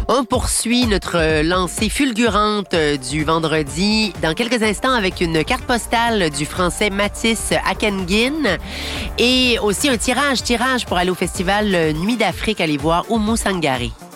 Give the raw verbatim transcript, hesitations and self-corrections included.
On poursuit notre lancée fulgurante du vendredi dans quelques instants avec une carte postale du français Mathis Akenguin et aussi un tirage, tirage pour aller au festival Nuit d'Afrique, aller voir Oumou Sangari.